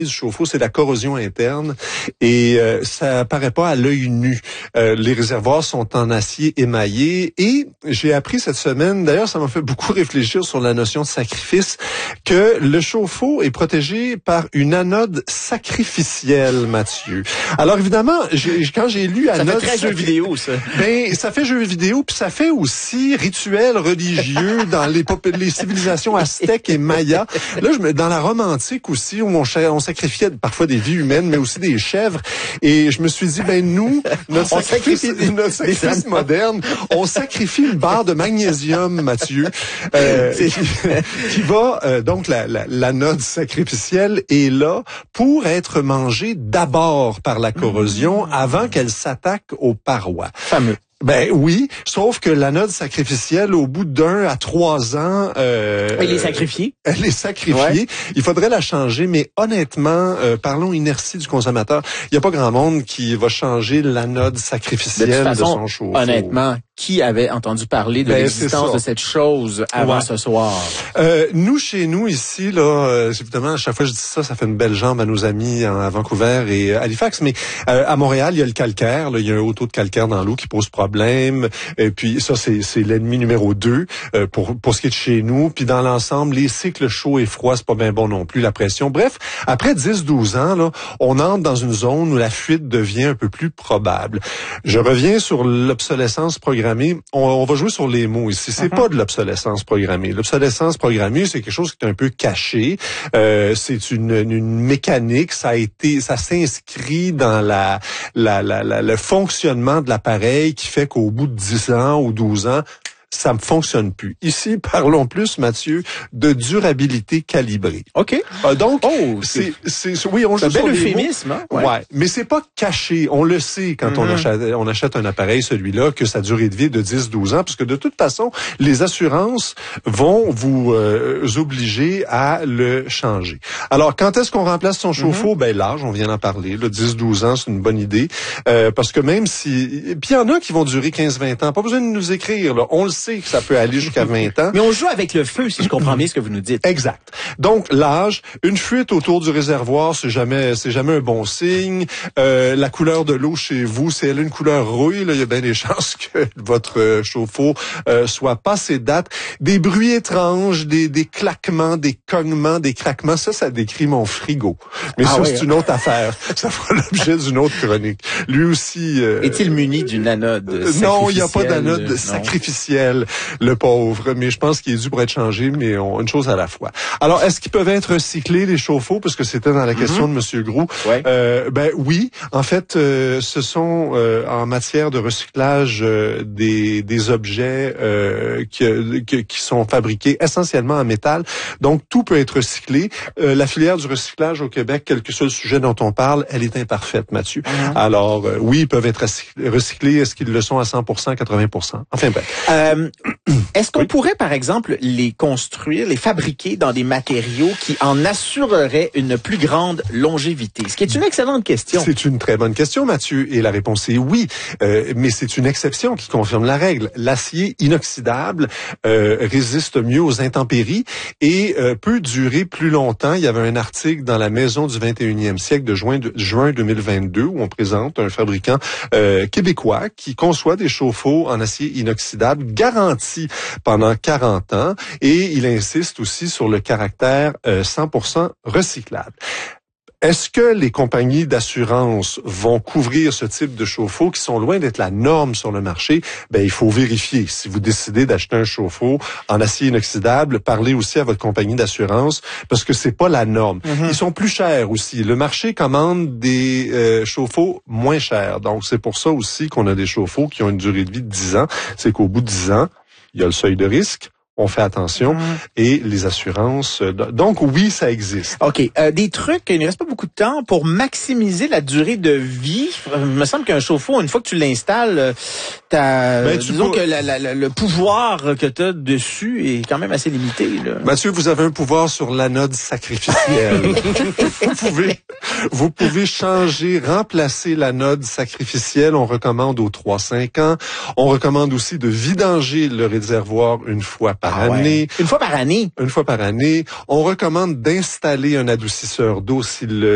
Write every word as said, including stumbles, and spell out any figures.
du chauffe-eau, c'est la corrosion interne et euh, ça apparaît pas à l'œil nu. Euh, les réservoirs sont en acier émaillé et j'ai appris cette semaine, d'ailleurs ça m'a fait beaucoup réfléchir sur la notion de sacrifice, que le chauffe-eau est protégé par une anode sacrificielle, Mathieu. Alors évidemment, j'ai, quand j'ai lu anode... Ça fait très jeu vidéo, ça. Ben, ça fait jeu vidéo, puis ça fait aussi rituel religieux dans les, les civilisations aztèques et mayas. Là, je me, dans la Rome antique aussi, où on, on sacrifiait parfois des vies humaines, mais aussi des chèvres. Et je me suis dit, ben nous, notre on sacrifice, sacrifie des, notre sacrifice moderne, on sacrifie une barre de magnésium, Mathieu, euh, qui, qui va, euh, donc la, la, l'anode sacrificielle est là pour être mangée d'abord par la corrosion mmh. avant qu'elle s'attaque aux parois. Fameux. Ben oui, sauf que l'anode sacrificielle, au bout d'un à trois ans... Euh, elle est sacrifiée. Elle est sacrifiée. Ouais. Il faudrait la changer, mais honnêtement, euh, parlons inertie du consommateur. Il n'y a pas grand monde qui va changer l'anode sacrificielle de, façon, de son chauffe-eau. Honnêtement, qui avait entendu parler de ben, l'existence de cette chose avant ouais. ce soir? Euh, nous, chez nous, ici, là, euh, évidemment, à chaque fois que je dis ça, ça fait une belle jambe à nos amis à Vancouver et à Halifax, mais euh, à Montréal, il y a le calcaire. Là, il y a un haut taux de calcaire dans l'eau qui pose problème. Et puis ça, c'est, c'est l'ennemi numéro deux euh, pour pour ce qui est de chez nous. Puis dans l'ensemble, les cycles chauds et froids, c'est pas bien bon non plus, la pression. Bref, après dix douze ans, là, on entre dans une zone où la fuite devient un peu plus probable. Je reviens sur l'obsolescence programmée. On, on va jouer sur les mots ici. C'est uh-huh. pas de l'obsolescence programmée. L'obsolescence programmée, c'est quelque chose qui est un peu caché. Euh, c'est une, une mécanique. Ça a été, ça s'inscrit dans la, la, la, la le fonctionnement de l'appareil qui fait qu'au bout de dix ans ou douze ans, ça ne fonctionne plus. Ici, parlons plus, Mathieu, de durabilité calibrée. OK. Euh, donc, oh, c'est, c'est, c'est, oui, on joue sur sur bel les euphémisme, mots. Hein? Ouais. ouais. Mais c'est pas caché. On le sait quand mm-hmm. on achète, on achète un appareil, celui-là, que sa durée de vie est de dix douze ans, parce que de toute façon, les assurances vont vous euh, obliger à le changer. Alors, quand est-ce qu'on remplace son chauffe-eau? Mm-hmm. Ben, l'âge, on vient d'en parler. Le dix douze ans, c'est une bonne idée. Euh, parce que même si... Puis il y en a qui vont durer quinze vingt ans. Pas besoin de nous écrire, là. On le sait que ça peut aller jusqu'à vingt ans. Mais on joue avec le feu, si je comprends bien ce que vous nous dites. Exact. Donc, l'âge, une fuite autour du réservoir, c'est jamais, c'est jamais un bon signe. Euh, la couleur de l'eau chez vous, si elle a une couleur rouille, là, il y a bien des chances que votre euh, chauffe-eau euh, soit passé de date. Des bruits étranges, des, des claquements, des cognements, des craquements, ça, ça décrit mon frigo. Mais ah ça, ouais, c'est hein? une autre affaire. Ça fera l'objet d'une autre chronique. Lui aussi... Euh, Est-il muni d'une anode sacrificielle? Non, il n'y a pas d'anode non. sacrificielle. Le pauvre, mais je pense qu'il est dû pour être changé, mais on, une chose à la fois. Alors, est-ce qu'ils peuvent être recyclés, les chauffe-eau, parce que c'était dans la question mm-hmm. de Monsieur Groux? Ouais. Euh, ben oui, en fait, euh, ce sont euh, en matière de recyclage euh, des, des objets euh, qui, qui, qui sont fabriqués essentiellement en métal. Donc, tout peut être recyclé. Euh, la filière du recyclage au Québec, quel que soit le sujet dont on parle, elle est imparfaite, Mathieu. Mm-hmm. Alors, euh, oui, ils peuvent être recyclés. Est-ce qu'ils le sont à cent pour cent, quatre-vingts pour cent? Enfin, ben. Euh, Est-ce qu'on oui. pourrait, par exemple, les construire, les fabriquer dans des matériaux qui en assureraient une plus grande longévité? Ce qui est une excellente question. C'est une très bonne question, Mathieu, et la réponse est oui. Euh, mais c'est une exception qui confirme la règle. L'acier inoxydable euh, résiste mieux aux intempéries et euh, peut durer plus longtemps. Il y avait un article dans la Maison du vingt et unième siècle de juin, de, juin deux mille vingt-deux où on présente un fabricant euh, québécois qui conçoit des chauffe-eau en acier inoxydable garantis pendant quarante ans et il insiste aussi sur le caractère euh, cent pour cent recyclable. Est-ce que les compagnies d'assurance vont couvrir ce type de chauffe-eau qui sont loin d'être la norme sur le marché? Ben, il faut vérifier. Si vous décidez d'acheter un chauffe-eau en acier inoxydable, parlez aussi à votre compagnie d'assurance parce que c'est pas la norme. Mm-hmm. Ils sont plus chers aussi. Le marché commande des euh, chauffe-eau moins chers. Donc, c'est pour ça aussi qu'on a des chauffe-eau qui ont une durée de vie de dix ans. C'est qu'au bout de dix ans, il y a le seuil de risque. On fait attention. Mmh. Et les assurances. Donc, oui, ça existe. OK. Euh, des trucs, il ne reste pas beaucoup de temps pour maximiser la durée de vie. Il me semble qu'un chauffe-eau, une fois que tu l'installes, t'as, ben, tu disons peux... que la, la, la, le pouvoir que tu as dessus est quand même assez limité. Là. Mathieu, vous avez un pouvoir sur l'anode sacrificielle. vous, pouvez, vous pouvez changer, remplacer l'anode sacrificielle. On recommande aux trois à cinq ans. On recommande aussi de vidanger le réservoir une fois par ah année. Ouais. Une fois par année? Une fois par année. On recommande d'installer un adoucisseur d'eau si le